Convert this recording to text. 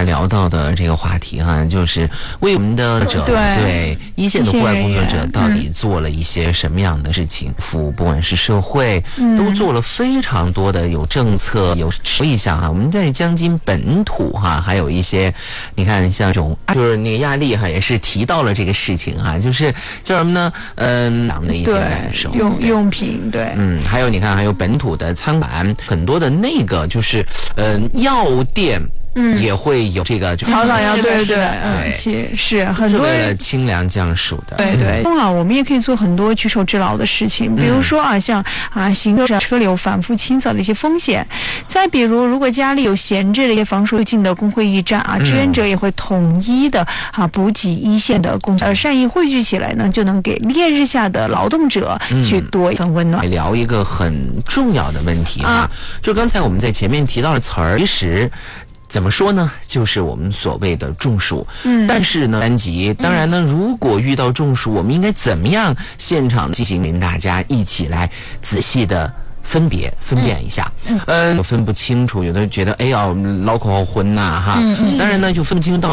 还聊到的这个话题哈，就是为我们的对一线的户外工作者到底做了一些什么样的事情，不管是社会都做了非常多的有政策有一项哈，我们在江津本土哈，还有一些你看像这种就是那个亚丽哈也是提到了这个事情哈，就是叫什么呢？党的一些感受， 用品对， 还有你看还有本土的餐馆，很多的那个就是药店。也会有这个草草药，对，是很多为了清凉降暑的， 对。我们也可以做很多举手之劳的事情，比如说像行车流反复清扫的一些风险，再比如果家里有闲置的一些防疏浚的工会驿站志愿者也会统一的补给一线的工作，善意汇聚起来呢，就能给烈日下的劳动者去多一份温暖。 聊一个很重要的问题就刚才我们在前面提到的词儿，其实。怎么说呢？就是我们所谓的中暑。但是呢，单集当然呢，如果遇到中暑，我们应该怎么样现场进行？跟大家一起来仔细的分辨一下。分不清楚，有的人觉得哎呀，脑壳好昏呐哈。当然呢，就分不清到。